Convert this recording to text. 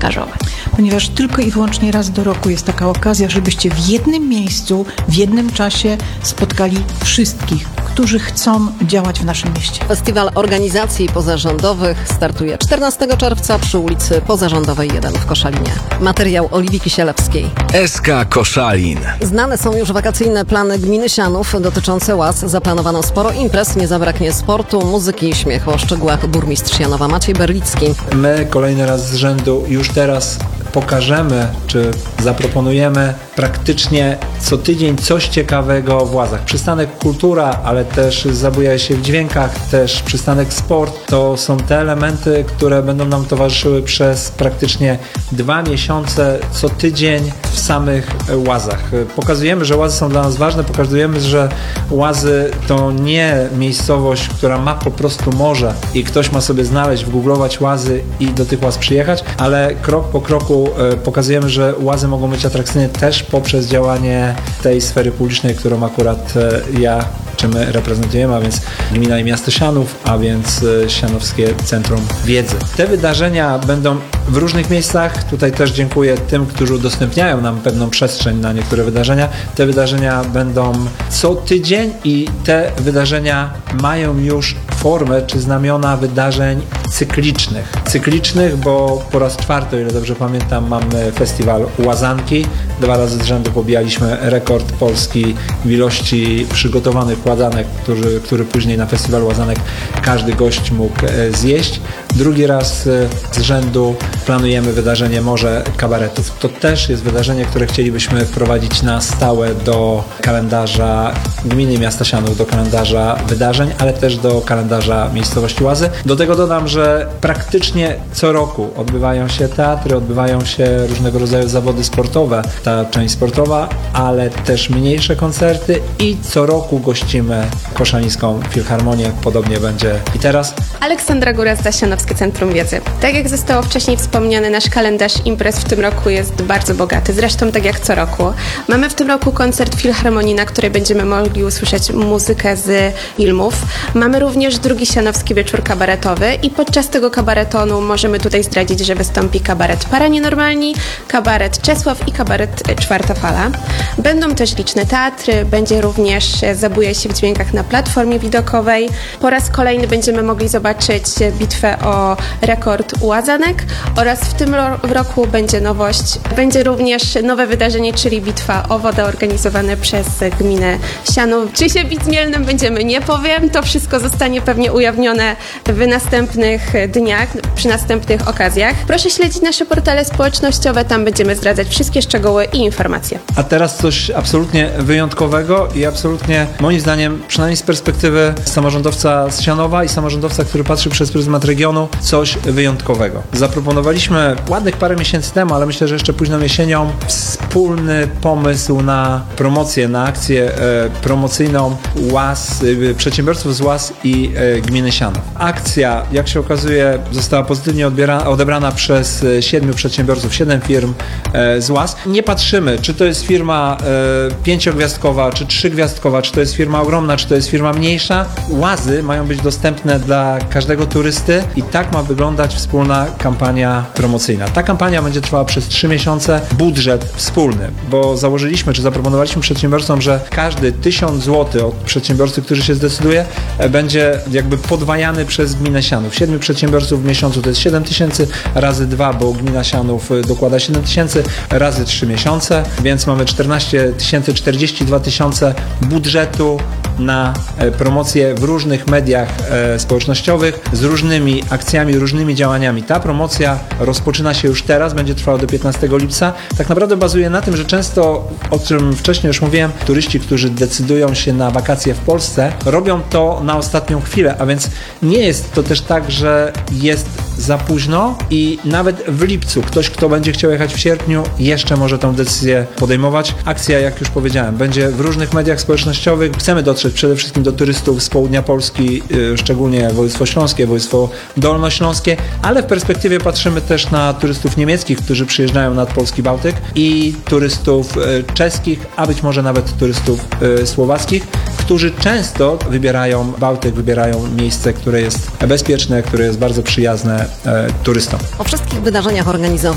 zaangażować. Ponieważ tylko i wyłącznie raz do roku jest taka okazja, żebyście w jednym miejscu, w jednym czasie spotkali wszystkich, którzy chcą działać w naszym mieście. Festiwal Organizacji Pozarządowych startuje 14 czerwca przy ulicy Pozarządowej 1 w Koszalinie. Materiał Oliwii Kisielewskiej. SK Koszalin. Znane są już wakacyjne plany gminy Sianów dotyczące łaz. Zaplanowano sporo imprez, nie zabraknie sportu, muzyki i śmiechu. O szczegółach burmistrz Sianowa Maciej Berlicki. My kolejny raz z rzędu już teraz pokażemy, czy zaproponujemy praktycznie co tydzień coś ciekawego w łazach. Przystanek kultura, ale też zabuja się w dźwiękach, też przystanek sport. To są te elementy, które będą nam towarzyszyły przez praktycznie 2 miesiące co tydzień w samych łazach. Pokazujemy, że łazy są dla nas ważne, pokazujemy, że łazy to nie miejscowość, która ma po prostu morze i ktoś ma sobie znaleźć, wgooglować łazy i do tych łaz przyjechać, ale krok po kroku pokazujemy, że łazy mogą być atrakcyjne też poprzez działanie tej sfery publicznej, którą akurat ja czy my reprezentujemy, a więc Gmina i Miasto Sianów, a więc Sianowskie Centrum Wiedzy. Te wydarzenia będą w różnych miejscach. Tutaj też dziękuję tym, którzy udostępniają nam pewną przestrzeń na niektóre wydarzenia. Te wydarzenia będą co tydzień i te wydarzenia mają już formę czy znamiona wydarzeń cyklicznych. Cyklicznych, bo po raz czwarty, o ile dobrze pamiętam, mamy festiwal Łazanki. 2 razy z rzędu pobijaliśmy rekord Polski w ilości przygotowanych łazanek, który później na festiwalu Łazanek każdy gość mógł zjeść. 2 raz z rzędu planujemy wydarzenie Morze Kabaretów. To też jest wydarzenie, które chcielibyśmy wprowadzić na stałe do kalendarza Gminy i Miasta Sianów, do kalendarza wydarzeń, ale też do kalendarza miejscowości Łazy. Do tego dodam, że praktycznie co roku odbywają się teatry, odbywają się różnego rodzaju zawody sportowe, ta część sportowa, ale też mniejsze koncerty i co roku gościmy Koszalińską Filharmonię. Podobnie będzie i teraz. Aleksandra Góra, Sianowskie Centrum Wiedzy. Tak jak zostało wcześniej wspomniane, nasz kalendarz imprez w tym roku jest bardzo bogaty. Zresztą tak jak co roku. Mamy w tym roku koncert Filharmonii, na której będziemy mogli usłyszeć muzykę z filmów. Mamy również drugi Sianowski Wieczór Kabaretowy i podczas tego kabaretonu możemy tutaj zdradzić, że wystąpi kabaret Paranienormalni, kabaret Czesław i kabaret Czwarta Fala. Będą też liczne teatry, będzie również Zabuje się w dźwiękach na platformie widokowej. Po raz kolejny będziemy mogli zobaczyć bitwę o rekord Łazanek oraz w tym roku będzie nowość. Będzie również nowe wydarzenie, czyli bitwa o wodę organizowane przez gminę Sianów. Czy się bić z Mielnem będziemy, nie powiem. To wszystko zostanie pewnie ujawnione w następnych dniach, przy następnych okazjach. Proszę śledzić nasze portale społecznościowe, tam będziemy zdradzać wszystkie szczegóły i informacje. A teraz coś absolutnie wyjątkowego i absolutnie, moim zdaniem, przynajmniej z perspektywy samorządowca z Sianowa i samorządowca, który patrzy przez pryzmat regionu, coś wyjątkowego. Zaproponowaliśmy ładnych parę miesięcy temu, ale myślę, że jeszcze późną jesienią, wspólny pomysł na promocję, na akcję promocyjną łaz, przedsiębiorców z łaz i gminy Sianów. Akcja, jak się okazuje, została pozytywnie odebrana przez 7 przedsiębiorców, 7 firm z łaz. Nie patrzymy, czy to jest firma 5-gwiazdkowa, czy 3-gwiazdkowa, czy to jest firma ogromna, czy to jest firma mniejsza. Łazy mają być dostępne dla każdego turysty i tak ma wyglądać wspólna kampania promocyjna. Ta kampania będzie trwała przez 3 miesiące. Budżet wspólny, bo założyliśmy, czy zaproponowaliśmy przedsiębiorcom, że każdy 1000 zł od przedsiębiorcy, który się zdecyduje, będzie jakby podwajany przez gminę Sianów. 7 przedsiębiorców w miesiącu to jest 7 000 razy 2, bo gmina Sianów dokłada 7 000 razy 3 miesiące, więc mamy 14 000, 42 000 budżetu na promocję w różnych mediach społecznościowych z różnymi akcjami, różnymi działaniami. Ta promocja rozpoczyna się już teraz, będzie trwała do 15 lipca. Tak naprawdę bazuje na tym, że często, o czym wcześniej już mówiłem, turyści, którzy decydują się na wakacje w Polsce, robią to na ostatnią chwilę, a więc nie jest to też tak, że jest za późno i nawet w lipcu ktoś, kto będzie chciał jechać w sierpniu, jeszcze może tą decyzję podejmować. Akcja, jak już powiedziałem, będzie w różnych mediach społecznościowych. Chcemy dotrzeć przede wszystkim do turystów z południa Polski, szczególnie województwo śląskie, województwo dolnośląskie, ale w perspektywie patrzymy też na turystów niemieckich, którzy przyjeżdżają nad polski Bałtyk i turystów czeskich, a być może nawet turystów słowackich, którzy często wybierają Bałtyk, wybierają miejsce, które jest bezpieczne, które jest bardzo przyjazne turystom. O wszystkich wydarzeniach organizowanych